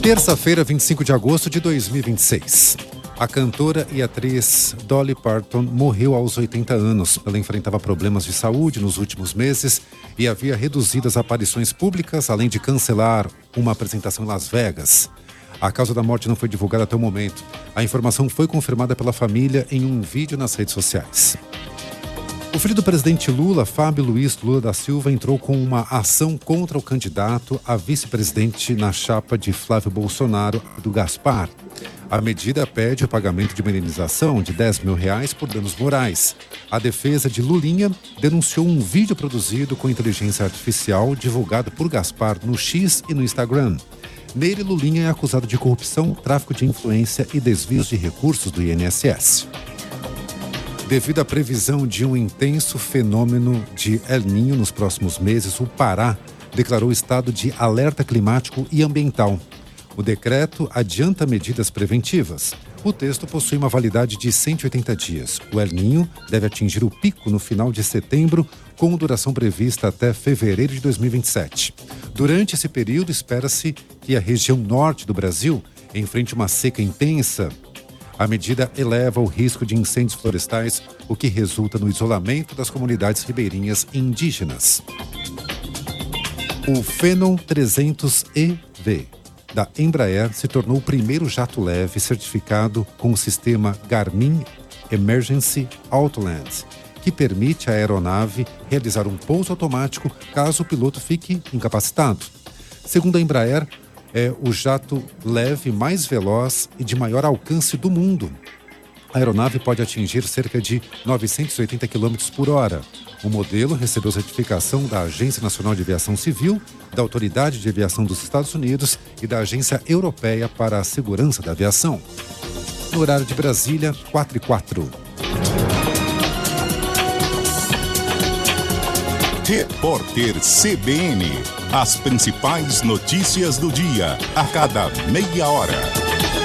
Terça-feira, 25 de agosto de 2026. A cantora e atriz Dolly Parton morreu aos 80 anos. Ela enfrentava problemas de saúde nos últimos meses e havia reduzido as aparições públicas, além de cancelar uma apresentação em Las Vegas. A causa da morte não foi divulgada até o momento. A informação foi confirmada pela família em um vídeo nas redes sociais. O filho do presidente Lula, Fábio Luiz Lula da Silva, entrou com uma ação contra o candidato a vice-presidente na chapa de Flávio Bolsonaro, do Gaspar. A medida pede o pagamento de uma indenização de R$10 mil por danos morais. A defesa de Lulinha denunciou um vídeo produzido com inteligência artificial divulgado por Gaspar no X e no Instagram. Nele, Lulinha é acusado de corrupção, tráfico de influência e desvios de recursos do INSS. Devido à previsão de um intenso fenômeno de El Niño nos próximos meses, o Pará declarou estado de alerta climático e ambiental. O decreto adianta medidas preventivas. O texto possui uma validade de 180 dias. O El Niño deve atingir o pico no final de setembro, com duração prevista até fevereiro de 2027. Durante esse período, espera-se que a região norte do Brasil enfrente uma seca intensa. A medida eleva o risco de incêndios florestais, o que resulta no isolamento das comunidades ribeirinhas indígenas. O Phenom 300EV da Embraer se tornou o primeiro jato leve certificado com o sistema Garmin Emergency Autoland, que permite à aeronave realizar um pouso automático caso o piloto fique incapacitado. Segundo a Embraer, é o jato leve mais veloz e de maior alcance do mundo. A aeronave pode atingir cerca de 980 km por hora. O modelo recebeu certificação da Agência Nacional de Aviação Civil, da Autoridade de Aviação dos Estados Unidos e da Agência Europeia para a Segurança da Aviação. No horário de Brasília, 4h04. Repórter CBN. As principais notícias do dia, a cada meia hora.